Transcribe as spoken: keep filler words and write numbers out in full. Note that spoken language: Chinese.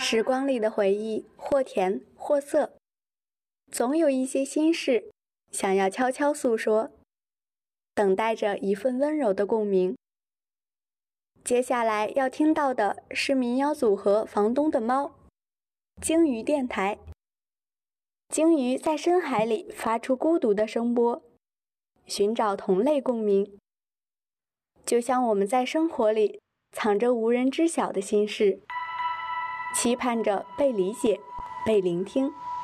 时光里的回忆，或甜或涩，总有一些心事想要悄悄诉说，等待着一份温柔的共鸣。接下来要听到的是民谣组合房东的猫，鲸鱼电台。鲸鱼在深海里发出孤独的声波，寻找同类共鸣。就像我们在生活里藏着无人知晓的心事，期盼着被理解、被聆听。